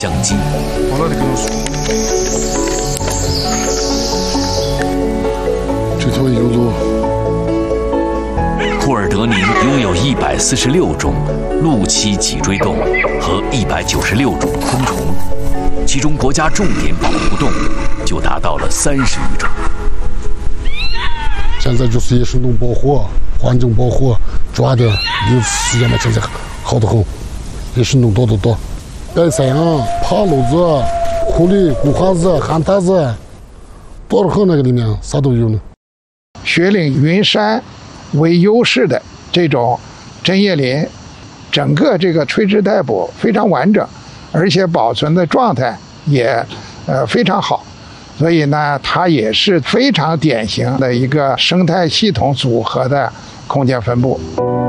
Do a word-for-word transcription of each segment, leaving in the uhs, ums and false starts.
降级。 这条油路。 库尔德宁拥有一百四十六种陆栖脊椎动物和一百九十六种昆虫，其中国家重点保护动物就达到了三十余种。 现在就是野生动物保护、环境保护抓的比时间嘛，现在好得很，野生动物多多多，白山羊、爬篓子、狐狸、骨花子、旱獭子，多得很，那个里面啥都有呢。 雪岭云山为优势的这种针叶林，整个这个垂直带部非常完整，而且保存的状态也呃非常好，所以呢，它也是非常典型的一个生态系统组合的空间分布。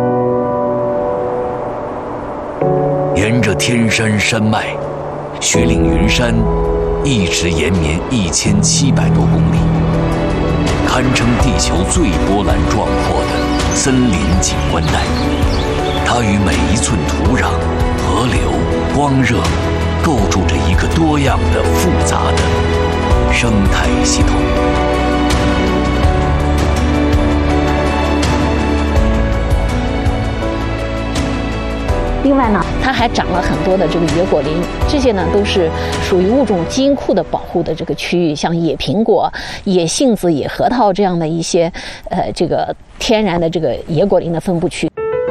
沿着天山山脉，雪岭云山一直延绵一千七百多公里，堪称地球最波澜壮阔的森林景观带。它与每一寸土壤、河流、光热构筑着一个多样的复杂的生态系统。 另外呢，它还长了很多的这个野果林，这些呢都是属于物种基因库的保护的这个区域，像野苹果、野杏子、野核桃这样的一些呃这个天然的这个野果林的分布区。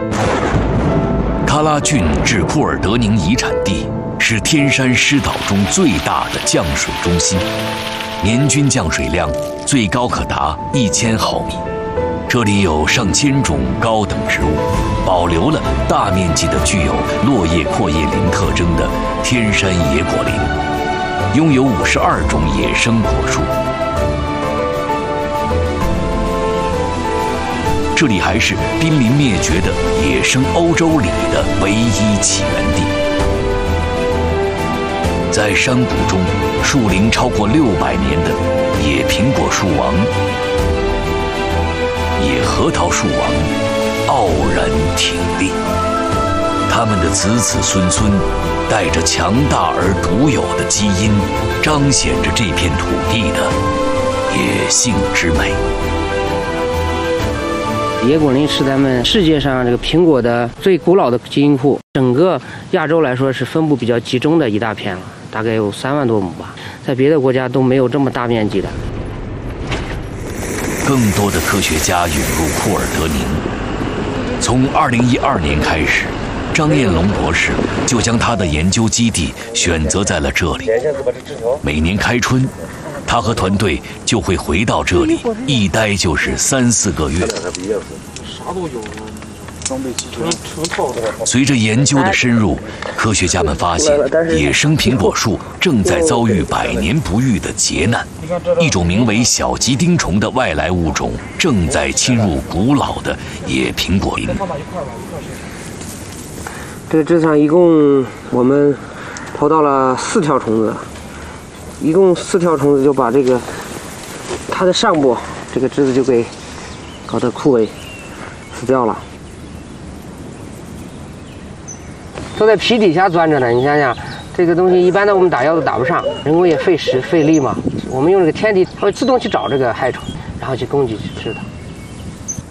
喀拉峻至库尔德宁遗产地是天山湿岛中最大的降水中心，年均降水量最高可达一千毫米。这里有上千种高等植物，保留了大面积的具有落叶阔叶林特征的天山野果林，拥有五十二种野生果树。这里还是濒临灭绝的野生欧洲鲤的唯一起源地。在山谷中，树龄超过六百年的野苹果树王、野核桃树王傲然挺立，他们的子子孙孙带着强大而独有的基因，彰显着这片土地的野性之美。 野果林是咱们世界上这个苹果的最古老的基因库，整个亚洲来说是分布比较集中的一大片了，大概有三万多亩吧，在别的国家都没有这么大面积的。 更多的科学家涌入库尔德宁。从二零一二年开始，张彦龙博士就将他的研究基地选择在了这里。每年开春，他和团队就会回到这里，一待就是三四个月。随着研究的深入，科学家们发现，野生苹果树正在遭遇百年不遇的劫难。一种名为小吉丁虫的外来物种正在侵入古老的野苹果林。 这个枝子上一共我们刨到了四条虫子，一共四条虫子就把这个它的上部这个枝子就给搞得枯萎死掉了。都在皮底下钻着呢，你想想，这个东西一般的我们打药都打不上，人工也费时费力嘛。我们用这个天敌，它会自动去找这个害虫，然后去攻击去吃它。